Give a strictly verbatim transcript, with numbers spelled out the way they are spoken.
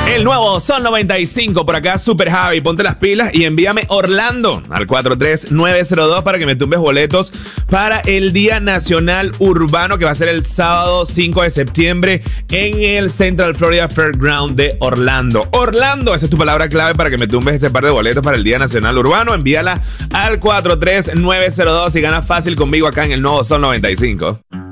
El nuevo Sol noventa y cinco por acá, Super Javi. Ponte las pilas y envíame Orlando al cuatro tres nueve cero dos para que me tumbes boletos para el Día Nacional Urbano, que va a ser el sábado cinco de septiembre en el Central Florida Fairground de Orlando. Orlando, esa es tu palabra clave para que me tumbes ese par de boletos para el Día Nacional Urbano. Envíala al cuatro tres nueve cero dos y gana fácil conmigo acá en el nuevo Sol noventa y cinco.